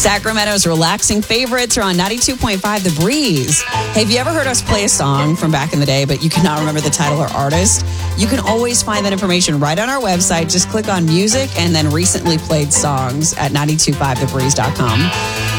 Sacramento's relaxing favorites are on 92.5 The Breeze. Hey, have you ever heard us play a song from back in the day, but you cannot remember the title or artist? You can always find that information right on our website. Just click on music and then recently played songs at 925thebreeze.com.